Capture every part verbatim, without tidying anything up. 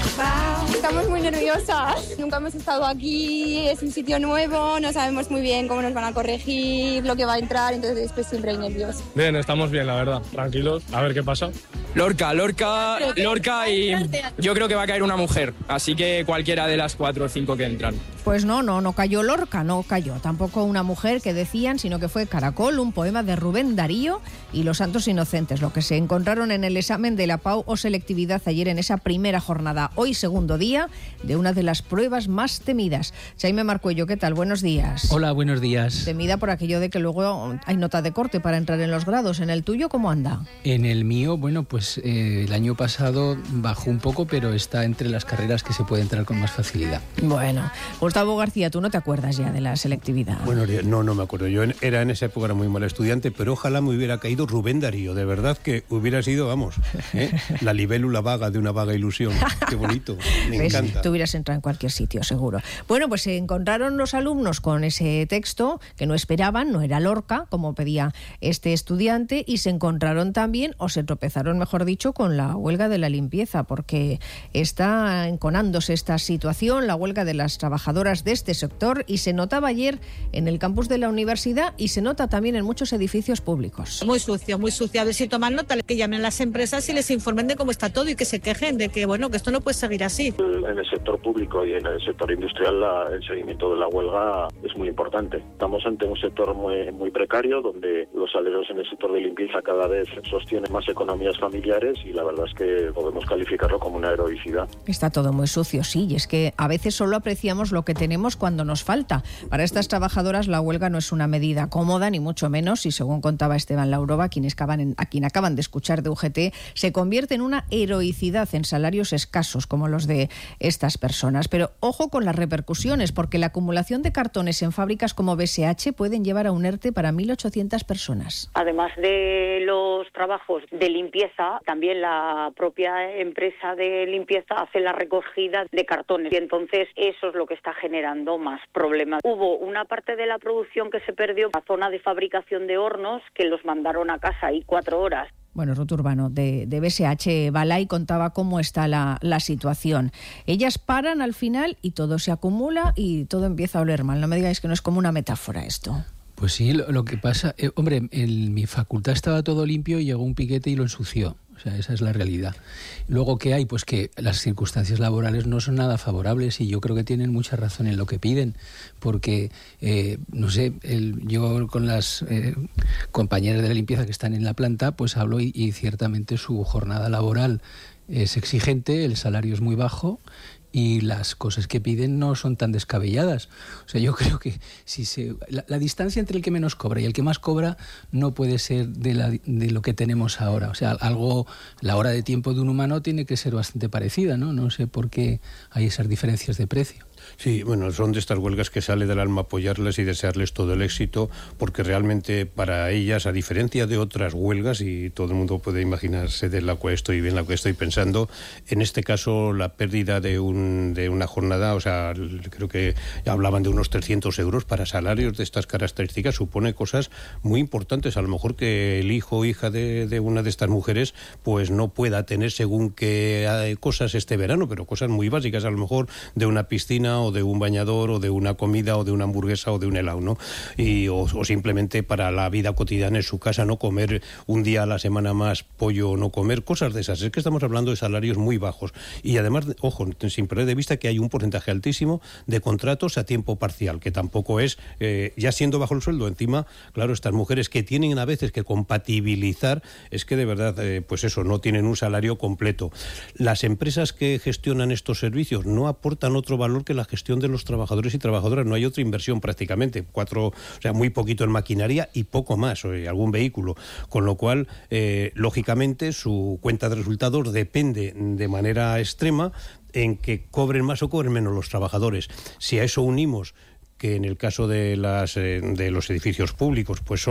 Estamos muy nerviosas, nunca hemos estado aquí, es un sitio nuevo, no sabemos muy bien cómo nos van a corregir, lo que va a entrar, entonces pues siempre hay nervios. Bien, estamos bien, la verdad, tranquilos, a ver qué pasa. Lorca, Lorca, Lorca y yo creo que va a caer una mujer, así que cualquiera de las cuatro o cinco que entran. Pues no, no, no cayó Lorca, no cayó tampoco una mujer que decían, sino que fue Caracol, un poema de Rubén Darío y Los Santos Inocentes, lo que se encontraron en el examen de la P A U o selectividad ayer en esa primera jornada, hoy segundo día de una de las pruebas más temidas. Jaime Marcuello, ¿qué tal? Buenos días. Hola, buenos días. Temida por aquello de que luego hay nota de corte para entrar en los grados. ¿En el tuyo cómo anda? En el mío, bueno, pues eh, el año pasado bajó un poco, pero está entre las carreras que se puede entrar con más facilidad. Bueno, Gustavo García, ¿tú no te acuerdas ya de la selectividad? Bueno, no, no me acuerdo. Yo era en esa época era muy mal estudiante, pero ojalá me hubiera caído Rubén Darío. De verdad que hubiera sido, vamos, ¿eh? la libélula vaga de una vaga ilusión. Qué bonito, me ¿Ves? encanta. Tú hubieras entrado en cualquier sitio, seguro. Bueno, pues se encontraron los alumnos con ese texto que no esperaban, no era Lorca, como pedía este estudiante, y se encontraron también, o se tropezaron, mejor dicho, con la huelga de la limpieza, porque está enconándose esta situación, la huelga de las trabajadoras de este sector, y se notaba ayer en el campus de la universidad y se nota también en muchos edificios públicos. Muy sucio, muy sucio. A ver si toman nota, que llamen a las empresas y les informen de cómo está todo y que se quejen de que, bueno, que esto no puede seguir así. En el sector público y en el sector industrial la, el seguimiento de la huelga es muy importante. Estamos ante un sector muy, muy precario donde los salarios en el sector de limpieza cada vez sostienen más economías familiares y la verdad es que podemos calificarlo como una heroicidad. Está todo muy sucio, sí, y es que a veces solo apreciamos lo que tenemos cuando nos falta. Para estas trabajadoras la huelga no es una medida cómoda, ni mucho menos, y según contaba Esteban Laurova, quienes acaban en, a quien acaban de escuchar de U G T, se convierte en una heroicidad en salarios escasos como los de estas personas. Pero ojo con las repercusiones, porque la acumulación de cartones en fábricas como B S H pueden llevar a un ERTE para mil ochocientas personas. Además de los trabajos de limpieza, también la propia empresa de limpieza hace la recogida de cartones y entonces eso es lo que está generando más problemas. Hubo una parte de la producción que se perdió, la zona de fabricación de hornos, que los mandaron a casa ahí cuatro horas. Bueno, Ruth Urbano, de, de B S H Balay, contaba cómo está la, la situación. Ellas paran al final y todo se acumula y todo empieza a oler mal. No me digáis que no es como una metáfora esto. Pues sí, lo, lo que pasa... Eh, hombre, en mi facultad estaba todo limpio y llegó un piquete y lo ensució. O sea, esa es la realidad. Luego, ¿qué hay? Pues que las circunstancias laborales no son nada favorables y yo creo que tienen mucha razón en lo que piden, porque, eh, no sé, el, yo con las eh, compañeras de la limpieza que están en la planta, pues hablo y, y ciertamente su jornada laboral es exigente, el salario es muy bajo y las cosas que piden no son tan descabelladas. O sea, yo creo que si se la, la distancia entre el que menos cobra y el que más cobra no puede ser de, la, de lo que tenemos ahora. O sea, algo, la hora de tiempo de un humano tiene que ser bastante parecida, ¿no? No sé por qué hay esas diferencias de precio. Sí, bueno, son de estas huelgas que sale del alma apoyarles y desearles todo el éxito, porque realmente para ellas, a diferencia de otras huelgas, y todo el mundo puede imaginarse de la cual estoy bien, la que estoy pensando, en este caso la pérdida de un de una jornada, o sea, creo que hablaban de unos trescientos euros para salarios de estas características, supone cosas muy importantes. A lo mejor que el hijo o hija de, de una de estas mujeres pues no pueda tener según qué cosas este verano, pero cosas muy básicas, a lo mejor de una piscina o de un bañador o de una comida o de una hamburguesa o de un helado, ¿no? Y, o, o simplemente para la vida cotidiana en su casa, no comer un día a la semana más pollo o no comer, cosas de esas. Es que estamos hablando de salarios muy bajos y además, ojo, sin perder de vista que hay un porcentaje altísimo de contratos a tiempo parcial, que tampoco es, eh, ya siendo bajo el sueldo, encima, claro, estas mujeres que tienen a veces que compatibilizar, es que de verdad, eh, pues eso, no tienen un salario completo. Las empresas que gestionan estos servicios no aportan otro valor que la gestión de los trabajadores y trabajadoras. No hay otra inversión prácticamente, cuatro, o sea, muy poquito en maquinaria y poco más, o algún vehículo, con lo cual, eh, lógicamente, su cuenta de resultados depende de manera extrema en que cobren más o cobren menos los trabajadores. Si a eso unimos que en el caso de las eh, de los edificios públicos pues son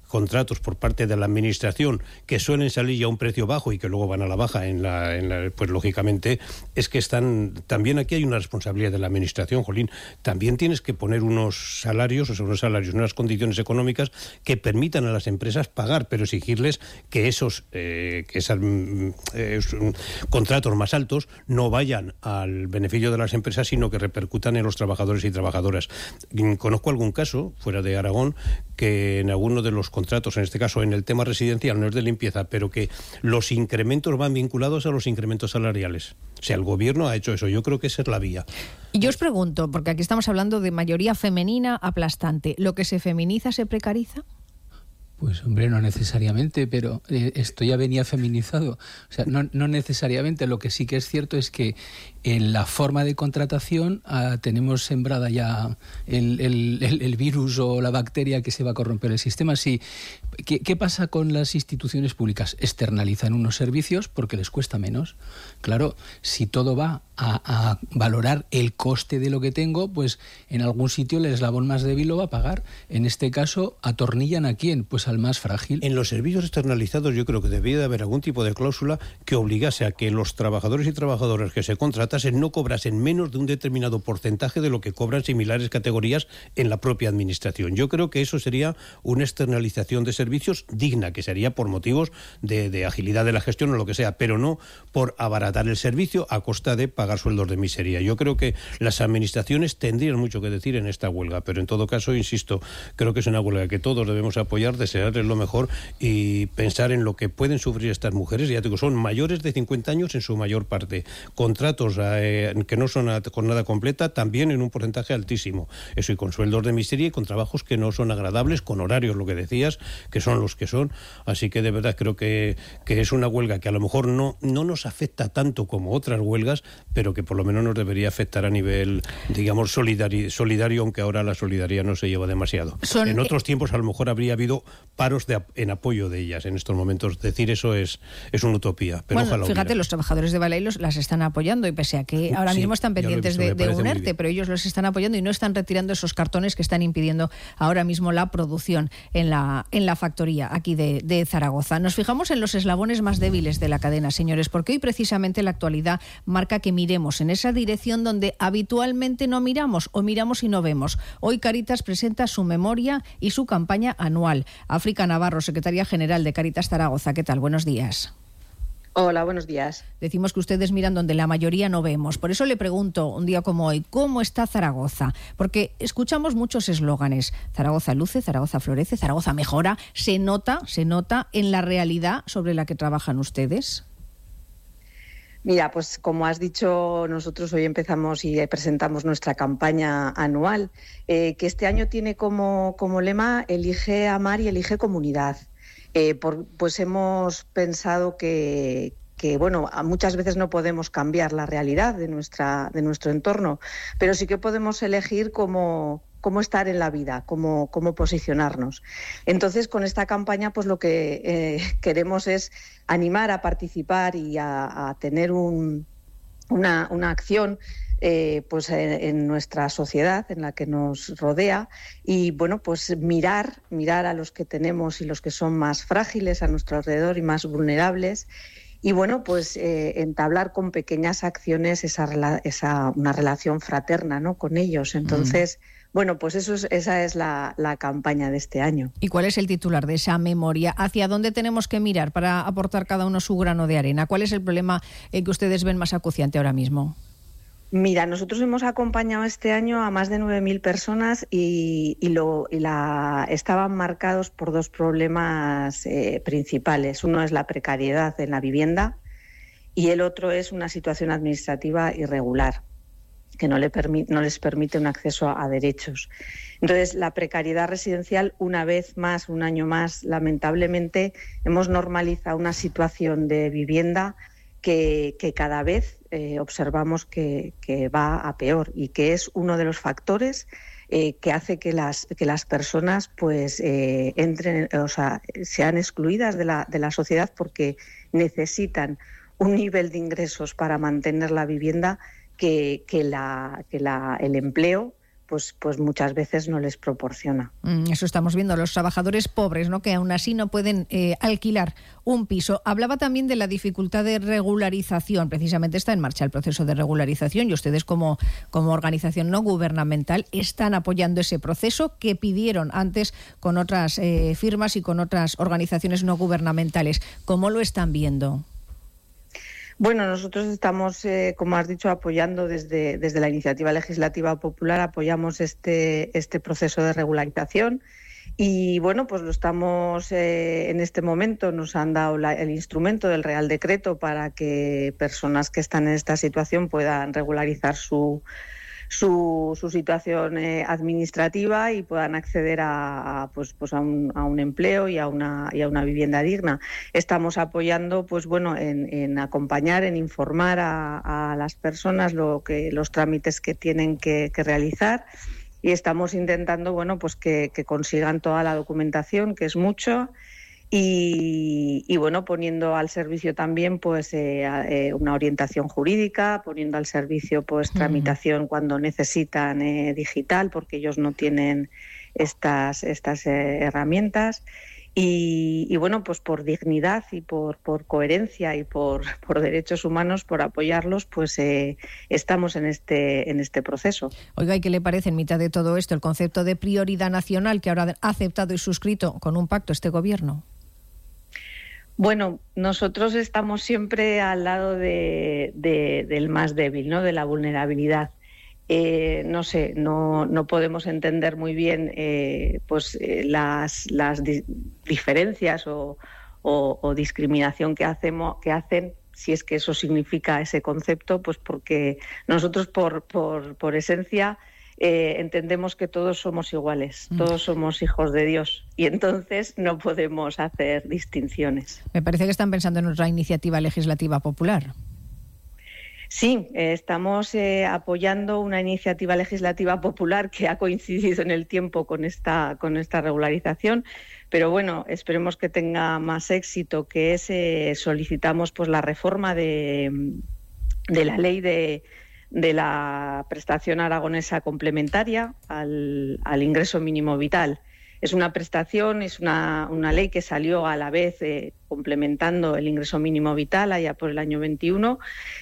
contratos por parte de la administración que suelen salir ya a un precio bajo y que luego van a la baja, en la, en la, pues lógicamente es que están, también aquí hay una responsabilidad de la administración, Jolín, también tienes que poner unos salarios, o sea, unos salarios, unas condiciones económicas que permitan a las empresas pagar, pero exigirles que esos, eh, que esos eh, contratos más altos no vayan al beneficio de las empresas, sino que repercutan en los trabajadores y trabajadoras. Conozco algún caso, fuera de Aragón, que en alguno de los contratos, en este caso en el tema residencial, no es de limpieza, pero que los incrementos van vinculados a los incrementos salariales. O sea, el gobierno ha hecho eso. Yo creo que esa es la vía. Y yo os pregunto, porque aquí estamos hablando de mayoría femenina aplastante, ¿lo que se feminiza se precariza? Pues hombre, no necesariamente, pero eh, esto ya venía feminizado. O sea, no, no necesariamente. Lo que sí que es cierto es que en la forma de contratación ah, tenemos sembrada ya el, el, el, el virus o la bacteria que se va a corromper el sistema. Sí. ¿Qué, ¿Qué pasa con las instituciones públicas? Externalizan unos servicios porque les cuesta menos. Claro, si todo va a, a valorar el coste de lo que tengo, pues en algún sitio el eslabón más débil lo va a pagar. En este caso, ¿atornillan a quién? Pues al más frágil. En los servicios externalizados yo creo que debería de haber algún tipo de cláusula que obligase a que los trabajadores y trabajadoras que se contratasen no cobrasen menos de un determinado porcentaje de lo que cobran similares categorías en la propia administración. Yo creo que eso sería una externalización de servicios digna, que sería por motivos de, de agilidad de la gestión o lo que sea, pero no por abaratar el servicio a costa de pagar sueldos de miseria. Yo creo que las administraciones tendrían mucho que decir en esta huelga, pero en todo caso, insisto, creo que es una huelga que todos debemos apoyar, desearles lo mejor y pensar en lo que pueden sufrir estas mujeres. Ya digo, son mayores de cincuenta años en su mayor parte, contratos eh, que no son a jornada completa, también en un porcentaje altísimo, eso, y con sueldos de miseria y con trabajos que no son agradables, con horarios, lo que decías, que son los que son. Así que de verdad creo que, que es una huelga que a lo mejor no, no nos afecta tanto como otras huelgas, pero que por lo menos nos debería afectar a nivel, digamos, solidari- solidario, aunque ahora la solidaridad no se lleva demasiado. Son... En otros tiempos a lo mejor habría habido paros de, en apoyo de ellas. En estos momentos decir eso es, es una utopía. Pero bueno, ojalá fíjate, hubiera. Los trabajadores de Baley los, las están apoyando, y pese a que ahora sí, mismo están pendientes visto, de, de un ERTE, pero ellos los están apoyando y no están retirando esos cartones que están impidiendo ahora mismo la producción en la, en la factoría aquí de, de Zaragoza. Nos fijamos en los eslabones más débiles de la cadena, señores, porque hoy precisamente la actualidad marca que miremos en esa dirección donde habitualmente no miramos, o miramos y no vemos. Hoy Cáritas presenta su memoria y su campaña anual. África Navarro, secretaria general de Cáritas Zaragoza. ¿Qué tal? Buenos días. Hola, buenos días. Decimos que ustedes miran donde la mayoría no vemos. Por eso le pregunto, un día como hoy, ¿cómo está Zaragoza? Porque escuchamos muchos eslóganes. Zaragoza luce, Zaragoza florece, Zaragoza mejora. ¿Se nota, se nota en la realidad sobre la que trabajan ustedes? Mira, pues como has dicho, nosotros hoy empezamos y presentamos nuestra campaña anual, eh, que este año tiene como, como lema Elige amar y elige comunidad. Eh, por, pues hemos pensado que, que bueno, muchas veces no podemos cambiar la realidad de nuestra de nuestro entorno, pero sí que podemos elegir cómo, cómo estar en la vida, cómo, cómo posicionarnos. Entonces, con esta campaña, pues lo que eh, queremos es animar a participar y a, a tener un, una, una acción Eh, pues en, en nuestra sociedad, en la que nos rodea, y bueno, pues mirar, mirar a los que tenemos y los que son más frágiles a nuestro alrededor y más vulnerables, y bueno, pues eh, entablar con pequeñas acciones esa, esa una relación fraterna, ¿no?, con ellos. Entonces, mm. bueno, pues eso es, esa es la, la campaña de este año. ¿Y cuál es el titular de esa memoria? ¿Hacia dónde tenemos que mirar para aportar cada uno su grano de arena? ¿Cuál es el problema eh, que ustedes ven más acuciante ahora mismo? Mira, nosotros hemos acompañado este año a más de nueve mil personas y, y, lo, y la, estaban marcados por dos problemas eh, principales. Uno es la precariedad en la vivienda y el otro es una situación administrativa irregular que no, le permi- no les permite un acceso a, a derechos. Entonces, la precariedad residencial, una vez más, un año más, lamentablemente, hemos normalizado una situación de vivienda que, que cada vez eh, observamos que, que va a peor y que es uno de los factores eh, que hace que las, que las personas pues eh, entren, o sea, sean excluidas de la, de la sociedad porque necesitan un nivel de ingresos para mantener la vivienda que, que, la, que la, el empleo pues, pues muchas veces no les proporciona. Mm, eso estamos viendo, los trabajadores pobres, ¿no?, que aún así no pueden eh, alquilar un piso. Hablaba también de la dificultad de regularización. Precisamente está en marcha el proceso de regularización y ustedes como, como organización no gubernamental están apoyando ese proceso que pidieron antes con otras eh, firmas y con otras organizaciones no gubernamentales. ¿Cómo lo están viendo? Bueno, nosotros estamos, eh, como has dicho, apoyando desde, desde la Iniciativa Legislativa Popular, apoyamos este, este proceso de regularización y, bueno, pues lo estamos, eh, en este momento nos han dado la, el instrumento del Real Decreto para que personas que están en esta situación puedan regularizar su Su, su situación eh, administrativa y puedan acceder a, a pues pues a un, a un empleo y a una y a una vivienda digna. Estamos apoyando pues bueno en, en acompañar, en informar a, a las personas lo que los trámites que tienen que, que realizar y estamos intentando bueno pues que, que consigan toda la documentación, que es mucho. Y, y bueno, poniendo al servicio también pues eh, eh, una orientación jurídica, poniendo al servicio pues tramitación cuando necesitan eh, digital, porque ellos no tienen estas estas eh, herramientas. Y, y bueno, pues por dignidad y por, por coherencia y por, por derechos humanos, por apoyarlos, pues eh, estamos en este en este proceso. Oiga, ¿y qué le parece en mitad de todo esto el concepto de prioridad nacional que ahora ha aceptado y suscrito con un pacto este gobierno? Bueno, nosotros estamos siempre al lado de, de, del más débil, ¿no?, de la vulnerabilidad. Eh, no sé, no, no podemos entender muy bien eh, pues eh, las, las di- diferencias o, o, o discriminación que hacemos, que hacen, si es que eso significa ese concepto, pues porque nosotros por, por, por esencia Eh, entendemos que todos somos iguales, mm. todos somos hijos de Dios y entonces no podemos hacer distinciones. Me parece que están pensando en otra iniciativa legislativa popular. Sí, eh, estamos eh, apoyando una iniciativa legislativa popular que ha coincidido en el tiempo con esta, con esta regularización, pero bueno, esperemos que tenga más éxito, que es, eh, solicitamos pues la reforma de, de la ley de de la prestación aragonesa complementaria al, al ingreso mínimo vital. Es una prestación, es una, una ley que salió a la vez eh, complementando el ingreso mínimo vital allá por el año veintiuno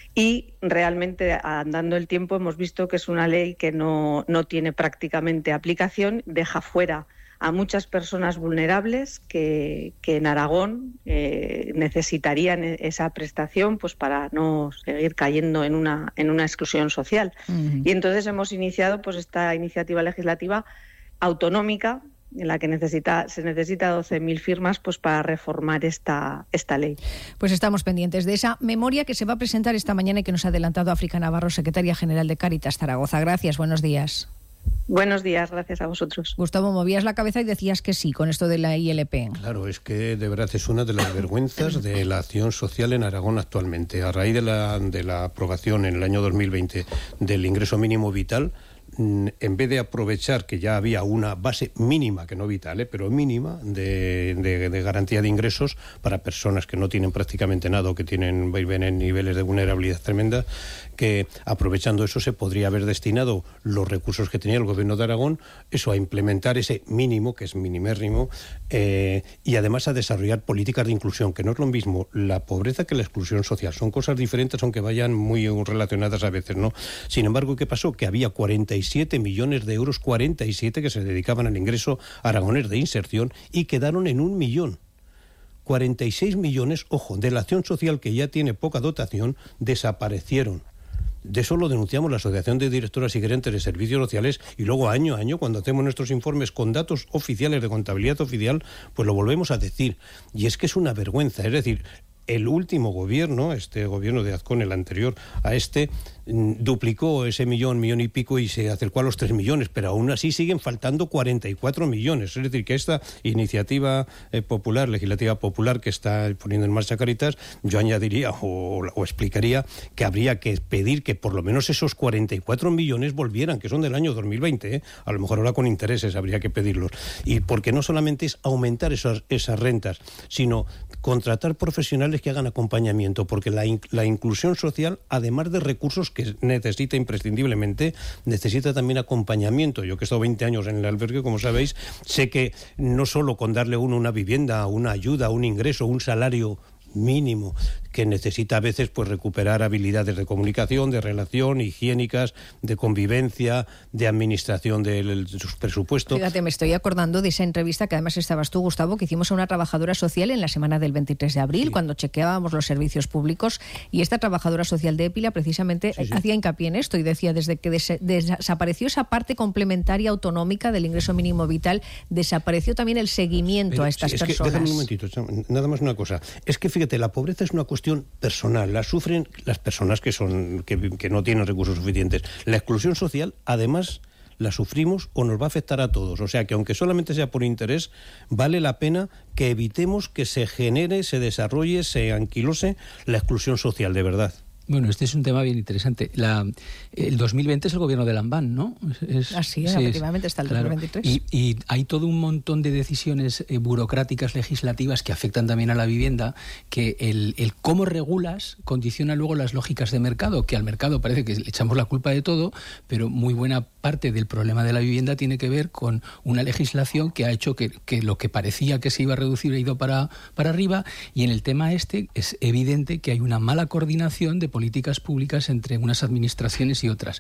y realmente andando el tiempo hemos visto que es una ley que no, no tiene prácticamente aplicación, deja fuera a muchas personas vulnerables que, que en Aragón eh, necesitarían esa prestación pues para no seguir cayendo en una, en una exclusión social. Uh-huh. Y entonces hemos iniciado pues esta iniciativa legislativa autonómica en la que necesita, se necesita doce mil firmas pues para reformar esta, esta ley. Pues estamos pendientes de esa memoria que se va a presentar esta mañana y que nos ha adelantado África Navarro, secretaria general de Cáritas Zaragoza. Gracias, buenos días. Buenos días, gracias a vosotros. Gustavo, movías la cabeza y decías que sí con esto de la I L P. Claro, es que de verdad es una de las vergüenzas de la acción social en Aragón actualmente. A raíz de la, de la aprobación en el año dos mil veinte del ingreso mínimo vital, en vez de aprovechar que ya había una base mínima, que no vital, ¿eh? pero mínima, de, de, de garantía de ingresos para personas que no tienen prácticamente nada o que tienen, viven en niveles de vulnerabilidad tremenda, que aprovechando eso se podría haber destinado los recursos que tenía el gobierno de Aragón, eso a implementar ese mínimo, que es minimérrimo, eh, y además a desarrollar políticas de inclusión, que no es lo mismo la pobreza que la exclusión social. Son cosas diferentes, aunque vayan muy relacionadas a veces, ¿no? Sin embargo, ¿qué pasó? Que había cuarenta y siete millones de euros, cuarenta y siete que se dedicaban al ingreso aragonés de inserción y quedaron en un millón. cuarenta y seis millones, ojo, de la acción social que ya tiene poca dotación, desaparecieron. De eso lo denunciamos la Asociación de Directoras y Gerentes de Servicios Sociales y luego año a año, cuando hacemos nuestros informes con datos oficiales de contabilidad oficial, pues lo volvemos a decir. Y es que es una vergüenza, es decir, el último gobierno, este gobierno de Azcón, el anterior a este, duplicó ese millón, millón y pico y se acercó a los tres millones, pero aún así siguen faltando cuarenta y cuatro millones. Es decir, que esta iniciativa eh, popular, legislativa popular que está poniendo en marcha Cáritas, yo añadiría o, o explicaría que habría que pedir que por lo menos esos cuarenta y cuatro millones volvieran, que son del año dos mil veinte, ¿eh? A lo mejor ahora con intereses habría que pedirlos. Y porque no solamente es aumentar esas, esas rentas, sino contratar profesionales que hagan acompañamiento, porque la, in, la inclusión social, además de recursos, que necesita imprescindiblemente, necesita también acompañamiento. Yo que he estado veinte años en el albergue, como sabéis, sé que no solo con darle a uno una vivienda, una ayuda, un ingreso, un salario mínimo, que necesita a veces pues recuperar habilidades de comunicación, de relación, higiénicas, de convivencia, de administración de, de sus presupuestos. Fíjate, me estoy acordando de esa entrevista que además estabas tú, Gustavo, que hicimos a una trabajadora social en la semana del veintitrés de abril, sí, cuando chequeábamos los servicios públicos, y esta trabajadora social de Épila precisamente sí, sí. hacía hincapié en esto y decía, desde que des- desapareció esa parte complementaria autonómica del ingreso mínimo vital, desapareció también el seguimiento Pero, a estas sí, es personas. Que, déjame un momentito, nada más una cosa. Es que fíjate, la pobreza es una cuestión personal, la sufren las personas que son que, que no tienen recursos suficientes. La exclusión social, además, la sufrimos o nos va a afectar a todos. O sea que aunque solamente sea por interés, vale la pena que evitemos que se genere, se desarrolle, se anquilose la exclusión social, de verdad. Bueno, este es un tema bien interesante. La, el dos mil veinte es el gobierno de Lambán, ¿no? Es, Así, sí, efectivamente, está el claro. dos mil veintitrés. Y, y hay todo un montón de decisiones eh, burocráticas, legislativas, que afectan también a la vivienda, que el, el cómo regulas condiciona luego las lógicas de mercado, que al mercado parece que le echamos la culpa de todo, pero muy buena parte del problema de la vivienda tiene que ver con una legislación que ha hecho que, que lo que parecía que se iba a reducir ha ido para, para arriba, y en el tema este es evidente que hay una mala coordinación de políticas públicas entre unas administraciones y otras.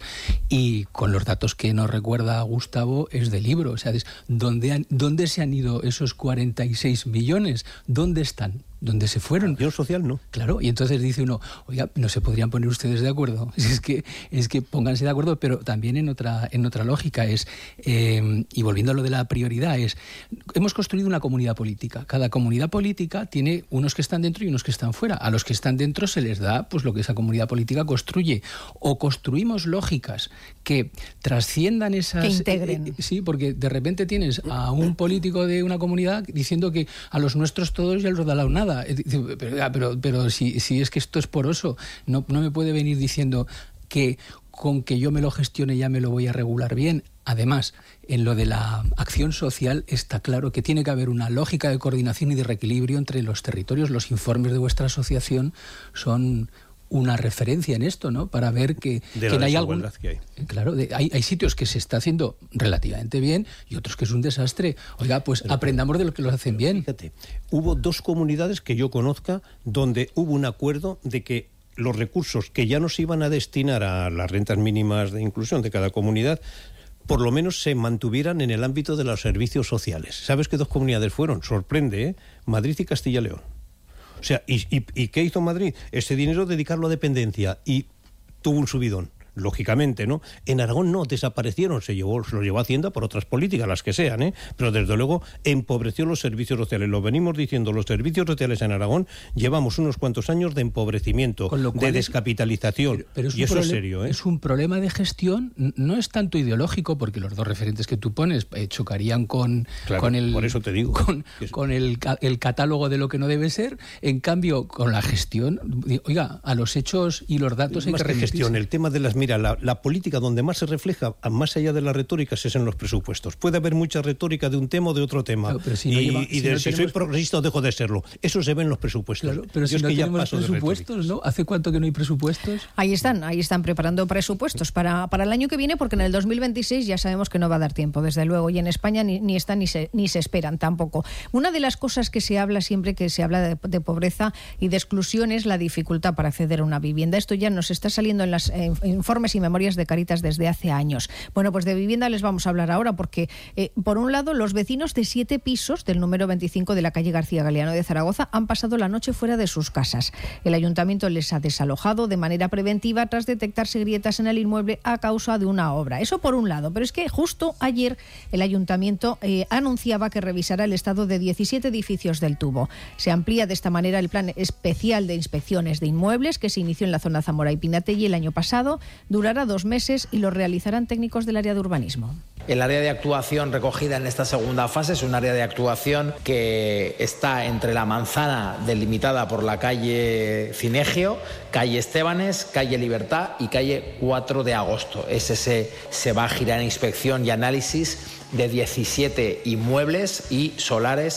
Y con los datos que nos recuerda Gustavo, es de libro. O sea, es, ¿dónde, han, ¿dónde se han ido esos cuarenta y seis millones? ¿Dónde están? ¿Dónde se fueron? Yo social no. Claro, y entonces dice uno, oiga, ¿no se podrían poner ustedes de acuerdo? Es que, es que pónganse de acuerdo, pero también en otra, en otra lógica es, eh, y volviendo a lo de la prioridad, es, hemos construido una comunidad política. Cada comunidad política tiene unos que están dentro y unos que están fuera. A los que están dentro se les da pues lo que esa comunidad política construye. O construimos lógicas que trasciendan esas... Que integren. Eh, eh, sí, porque de repente tienes a un político de una comunidad diciendo que a los nuestros todos ya los da la nada. Pero, pero, pero si, si es que esto es poroso, no, no me puede venir diciendo que con que yo me lo gestione ya me lo voy a regular bien. Además, en lo de la acción social está claro que tiene que haber una lógica de coordinación y de reequilibrio entre los territorios. Los informes de vuestra asociación son una referencia en esto, ¿no? Para ver que, de que la hay algún... que hay. Claro, de, hay, hay sitios que se está haciendo relativamente bien y otros que es un desastre. Oiga, pues pero, aprendamos de lo que lo hacen bien. Fíjate, hubo dos comunidades que yo conozca donde hubo un acuerdo de que los recursos que ya no se iban a destinar a las rentas mínimas de inclusión de cada comunidad, por lo menos se mantuvieran en el ámbito de los servicios sociales. ¿Sabes qué dos comunidades fueron? Sorprende, ¿eh? Madrid y Castilla y León. O sea, ¿y, y, ¿y qué hizo Madrid? Ese dinero dedicarlo a dependencia y tuvo un subidón. Lógicamente, ¿no? En Aragón no, desaparecieron, se llevó, se lo llevó Hacienda por otras políticas, las que sean, ¿eh? Pero desde luego empobreció los servicios sociales. Lo venimos diciendo, los servicios sociales en Aragón llevamos unos cuantos años de empobrecimiento, de descapitalización. Pero, pero es y eso problema, es serio, ¿eh? Es un problema de gestión, no es tanto ideológico, porque los dos referentes que tú pones eh, chocarían con, claro, con el por eso te digo. con, con el, el catálogo de lo que no debe ser. En cambio, con la gestión, oiga, a los hechos y los datos hay más que que gestión, el tema de las Mira, la, la política donde más se refleja, más allá de las retóricas, es en los presupuestos. Puede haber mucha retórica de un tema o de otro tema. Claro, pero si no y lleva, y si de no si tenemos... soy progresista o dejo de serlo. Eso se ve en los presupuestos. Claro, pero Yo si es no que tenemos ya presupuestos, ¿no? ¿Hace cuánto que no hay presupuestos? Ahí están, ahí están preparando presupuestos para, para el año que viene, porque en el dos mil veintiséis ya sabemos que no va a dar tiempo, desde luego, y en España ni, ni están ni se, ni se esperan tampoco. Una de las cosas que se habla siempre que se habla de, de pobreza y de exclusión es la dificultad para acceder a una vivienda. Esto ya nos está saliendo en los eh, informes y memorias de Cáritas desde hace años. Bueno, pues de vivienda les vamos a hablar ahora porque, eh, por un lado, los vecinos de siete pisos del número veinticinco de la calle García Galeano de Zaragoza han pasado la noche fuera de sus casas. El ayuntamiento les ha desalojado de manera preventiva tras detectarse grietas en el inmueble a causa de una obra. Eso por un lado, pero es que justo ayer el ayuntamiento eh, anunciaba que revisará el estado de diecisiete edificios del Tubo. Se amplía de esta manera el plan especial de inspecciones de inmuebles que se inició en la zona Zamora y Pinatelli el año pasado, durará dos meses y lo realizarán técnicos del área de urbanismo. El área de actuación recogida en esta segunda fase es un área de actuación que está entre la manzana delimitada por la calle Cinegio, calle Estebanes, calle Libertad y calle cuatro de agosto. Ese se, se va a girar en inspección y análisis de diecisiete inmuebles y solares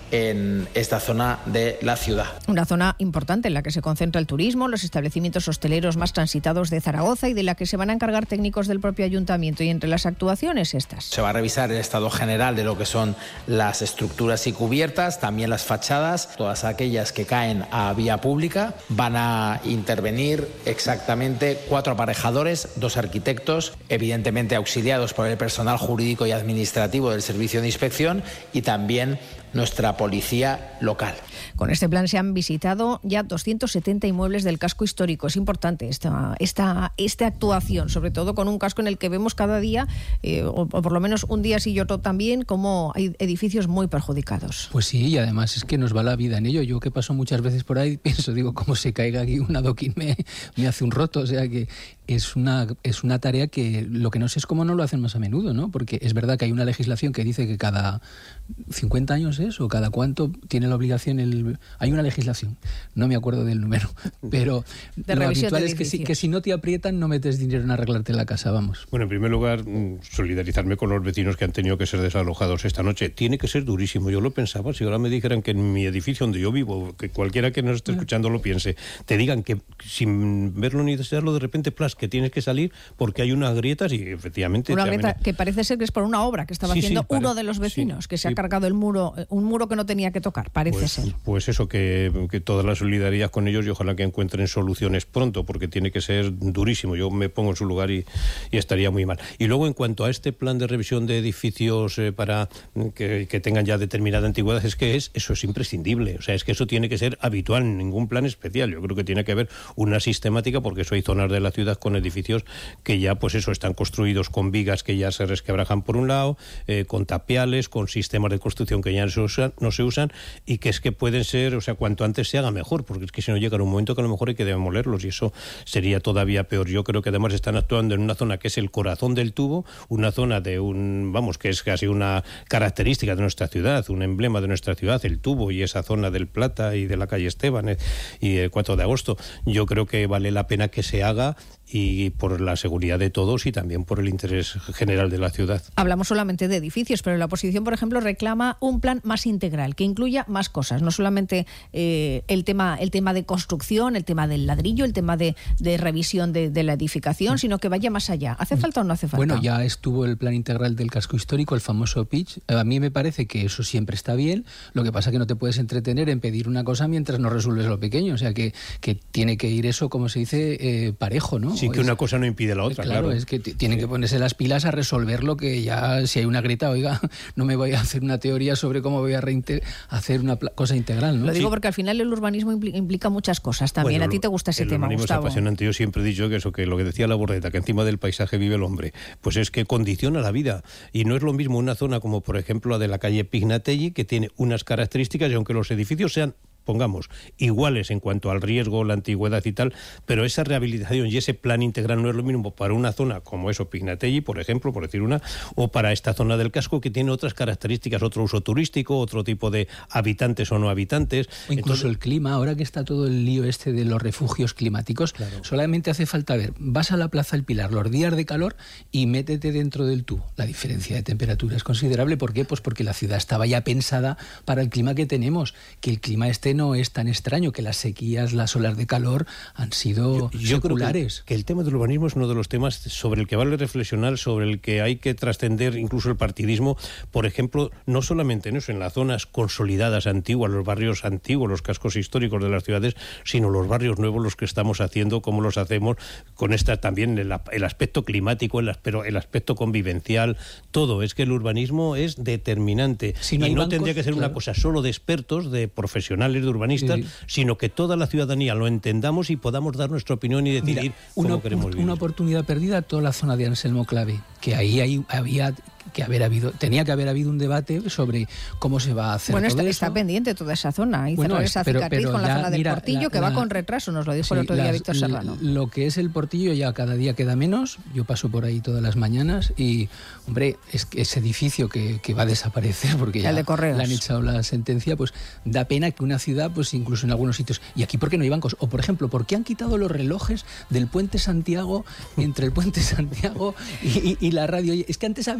en esta zona de la ciudad. Una zona importante en la que se concentra el turismo, los establecimientos hosteleros más transitados de Zaragoza y de la que se van a encargar técnicos del propio ayuntamiento. Y entre las actuaciones estas. Se va a revisar el estado general de lo que son las estructuras y cubiertas, también las fachadas, todas aquellas que caen a vía pública. Van a intervenir exactamente cuatro aparejadores, dos arquitectos, evidentemente auxiliados por el personal jurídico y administrativo del Servicio de Inspección y también nuestra policía local. Con este plan se han visitado ya doscientos setenta inmuebles del casco histórico. Es importante esta, esta, esta actuación, sobre todo con un casco en el que vemos cada día, eh, o, o por lo menos un día sí y otro también, como hay edificios muy perjudicados. Pues sí, y además es que nos va la vida en ello. Yo que paso muchas veces por ahí, pienso, digo, cómo se caiga aquí un adoquín me, me hace un roto. O sea que es una, es una tarea que lo que no sé es cómo no lo hacen más a menudo, ¿no? Porque es verdad que hay una legislación que dice que cada cincuenta años es, o cada cuánto tiene la obligación el... Hay una legislación, no me acuerdo del número, pero de lo revisión habitual de es que si, que si no te aprietan no metes dinero en arreglarte la casa, vamos. Bueno, en primer lugar, solidarizarme con los vecinos que han tenido que ser desalojados esta noche. Tiene que ser durísimo, yo lo pensaba, si ahora me dijeran que en mi edificio donde yo vivo, que cualquiera que nos esté escuchando lo piense, te digan que sin verlo ni desearlo, de repente, plas, que tienes que salir porque hay unas grietas y efectivamente... Una grieta que parece ser que es por una obra que estaba sí, haciendo sí, pare... uno de los vecinos, sí, que se sí. ha cargado el muro, un muro que no tenía que tocar, parece pues, ser. Pues eso, que, que toda la solidaridad con ellos y ojalá que encuentren soluciones pronto, porque tiene que ser durísimo. Yo me pongo en su lugar y, y estaría muy mal. Y luego, en cuanto a este plan de revisión de edificios eh, para que, que tengan ya determinada antigüedad, es que es, eso es imprescindible. O sea, es que eso tiene que ser habitual, ningún plan especial. Yo creo que tiene que haber una sistemática, porque eso hay zonas de la ciudad con edificios que ya, pues eso, están construidos con vigas que ya se resquebrajan por un lado, eh, con tapiales, con sistemas de construcción que ya no se usan, no se usan y que es que pueden ser, o sea, cuanto antes se haga mejor, porque es que si no llega un momento que a lo mejor hay que demolerlos y eso sería todavía peor. Yo creo que además están actuando en una zona que es el corazón del tubo, una zona de un, vamos, que es casi una característica de nuestra ciudad, un emblema de nuestra ciudad, el tubo y esa zona del Plata y de la calle Esteban y el cuatro de agosto. Yo creo que vale la pena que se haga y por la seguridad de todos y también por el interés general de la ciudad. Hablamos solamente de edificios, pero la oposición, por ejemplo, reclama un plan más integral, que incluya más cosas, no solamente eh, el tema el tema de construcción, el tema del ladrillo, el tema de, de revisión de, de la edificación, sino que vaya más allá. ¿Hace falta o no hace falta? Bueno, ya estuvo el plan integral del casco histórico, el famoso pitch. A mí me parece que eso siempre está bien, lo que pasa es que no te puedes entretener en pedir una cosa mientras no resuelves lo pequeño, o sea que, que tiene que ir eso, como se dice, eh, parejo, ¿no? Sí, que una cosa no impide la otra, claro. Claro, es que t- tienen sí. que ponerse las pilas a resolver lo que ya, si hay una grieta, oiga, no me voy a hacer una teoría sobre cómo voy a reinter- hacer una pla- cosa integral, ¿no? Lo digo sí. porque al final el urbanismo impl- implica muchas cosas también. Bueno, a ti te gusta ese tema, urbanismo Gustavo. Es apasionante. Yo siempre he dicho que eso, que lo que decía la Bordeta, que encima del paisaje vive el hombre, pues es que condiciona la vida. Y no es lo mismo una zona como, por ejemplo, la de la calle Pignatelli, que tiene unas características y aunque los edificios sean, pongamos, iguales en cuanto al riesgo, la antigüedad y tal, pero esa rehabilitación y ese plan integral no es lo mismo para una zona como eso, Pignatelli, por ejemplo, por decir una, o para esta zona del casco que tiene otras características, otro uso turístico, otro tipo de habitantes o no habitantes. O incluso Entonces, el clima, ahora que está todo el lío este de los refugios climáticos, claro. solamente hace falta ver, vas a la Plaza del Pilar los días de calor y métete dentro del tubo. La diferencia de temperatura es considerable. ¿Por qué? Pues porque la ciudad estaba ya pensada para el clima que tenemos, que el clima este no es tan extraño, que las sequías, las olas de calor han sido yo, yo seculares. Creo que, que el tema del urbanismo es uno de los temas sobre el que vale reflexionar, sobre el que hay que trascender incluso el partidismo, por ejemplo, no solamente en eso, en las zonas consolidadas antiguas, los barrios antiguos, los cascos históricos de las ciudades, sino los barrios nuevos, los que estamos haciendo, cómo los hacemos, con esta también el, el aspecto climático, el, pero el aspecto convivencial, todo. Es que el urbanismo es determinante si no y no bancos, tendría que ser claro. una cosa solo de expertos, de profesionales, de urbanistas, sí. sino que toda la ciudadanía lo entendamos y podamos dar nuestra opinión y decidir Mira, cómo una, queremos vivir. Una oportunidad perdida toda la zona de Anselmo Clave, que ahí, ahí había que haber habido, tenía que haber habido un debate sobre cómo se va a hacer bueno, todo está, eso. está pendiente toda esa zona y bueno, cerrar esa pero, cicatriz pero con la ya, zona del mira, Portillo la, que la, va con retraso, nos lo dijo sí, el otro día las, Víctor Serrano. Lo que es el Portillo ya cada día queda menos, yo paso por ahí todas las mañanas y, hombre, es que ese edificio que, que va a desaparecer porque ya de le han echado la sentencia, pues da pena que una ciudad, pues incluso en algunos sitios, y aquí ¿por qué no hay bancos? O por ejemplo, ¿por qué han quitado los relojes del Puente Santiago, entre el Puente Santiago y, y, y la radio? Es que antes había dos relojes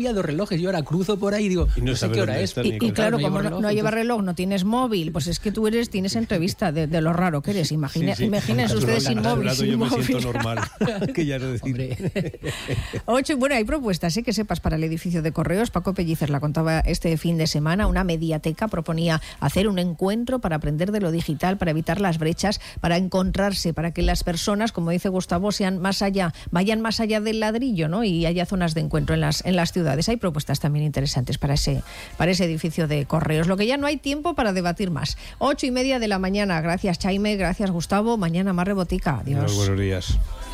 relojes. Yo ahora cruzo por ahí y digo, y no, no sé qué hora es. Y, y claro, no como reloj, no llevas reloj, no tienes móvil, pues es que tú eres, tienes entrevista de, de lo raro que eres. Imagina, sí, sí. Imagínense ustedes sin móvil. Sin yo móvil. me siento normal. Que ya no decir. Ocho, bueno, hay propuestas, ¿eh? Que sepas, para el edificio de Correos. Paco Pellicer la contaba este fin de semana. Una mediateca proponía hacer un encuentro para aprender de lo digital, para evitar las brechas, para encontrarse, para que las personas, como dice Gustavo, sean más allá, vayan más allá del ladrillo, ¿no? Y haya zonas de encuentro en las en las ciudades. Hay propuestas también interesantes para ese para ese edificio de Correos. Lo que ya no hay tiempo para debatir más. Ocho y media de la mañana. Gracias, Chaime. Gracias, Gustavo. Mañana más Rebotica. Adiós. Buenos días.